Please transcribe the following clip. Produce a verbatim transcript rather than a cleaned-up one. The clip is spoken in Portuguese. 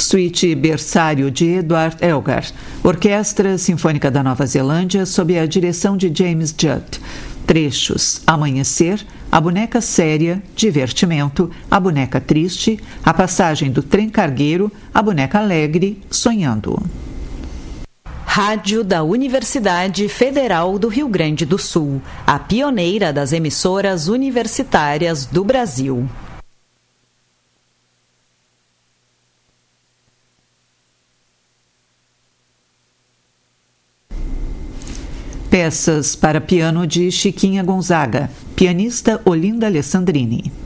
Suíte Berçário de Edward Elgar. Orquestra Sinfônica da Nova Zelândia sob a direção de James Judd. Trechos: Amanhecer, A Boneca Séria, Divertimento, A Boneca Triste, A Passagem do Trem Cargueiro, A Boneca Alegre, Sonhando. Rádio da Universidade Federal do Rio Grande do Sul, a pioneira das emissoras universitárias do Brasil. Peças para piano de Chiquinha Gonzaga, pianista Olinda Alessandrini.